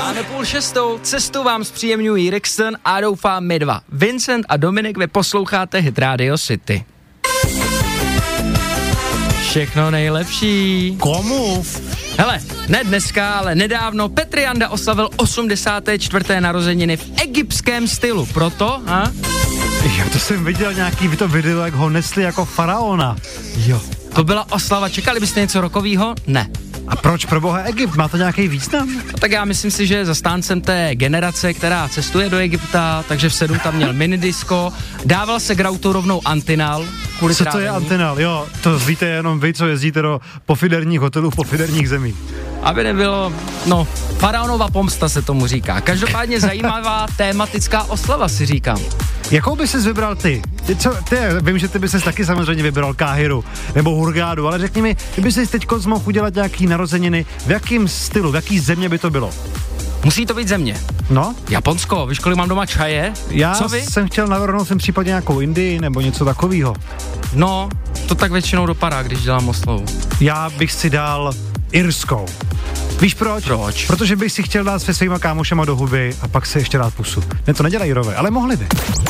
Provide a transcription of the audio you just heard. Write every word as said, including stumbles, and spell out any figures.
Máme půl šestou, cestu vám zpříjemňují Rixton a doufám my dva. Vincent a Dominik, vy posloucháte Hit Radio City. Všechno nejlepší. Komu? Hele, ne dneska, ale nedávno Petr Janda oslavil osmdesáté čtvrté narozeniny v egyptském stylu. Proto, ha? Jo, to jsem viděl nějaký to video, jak ho nesli jako faraona. Jo. To byla oslava, čekali byste něco rokovýho? Ne. A proč pro boha Egypt? Má to nějaký význam? No, tak já myslím si, že je zastáncem té generace, která cestuje do Egypta, takže v sedm tam měl minidisco, dával se grautu rovnou antinal. Co trávení. To je antinal? Jo, to víte jenom vy, co jezdíte do pofiderních hotelů v pofiderních zemích. Aby nebylo, no, faraonova pomsta se tomu říká. Každopádně zajímavá tématická oslava, si říkám. Jakou by ses vybral ty? Ty, co, ty? Vím, že ty by ses taky samozřejmě vybral Káhiru nebo Hurgádu, ale řekni mi, kdyby ses teď mohl udělat nějaký narozeniny, v jakém stylu, v jaký země by to bylo? Musí to být země. No? Japonsko, víš, kolik mám doma čaje? Já Co vy? jsem chtěl navrhnout jsem případně nějakou Indii nebo něco takového. No, to tak většinou dopadá, když dělám oslavu. Já bych si dal irskou. Víš proč? Proč? Protože bych si chtěl dát se svýma kámošema do huby a pak si ještě dát pusu. Ne, to nedělají Irové, ale mohli by.